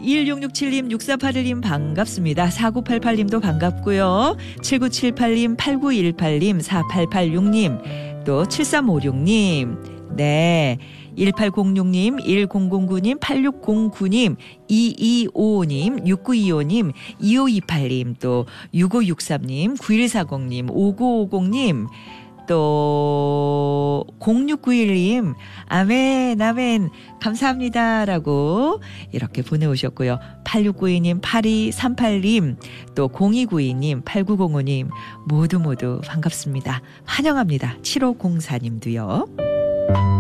1667님, 6481님 반갑습니다. 4988님도 반갑고요. 7978님, 8918님, 4886님, 또 7356님, 네. 1806님, 1009님, 8609님, 2255님, 6925님, 2528님, 또 6563님, 9140님, 5950님, 또 0691님, 아멘 아멘 감사합니다 라고 이렇게 보내오셨고요. 8692님, 8238님, 또 0292님, 8905님 모두 반갑습니다. 환영합니다. 7504님도요.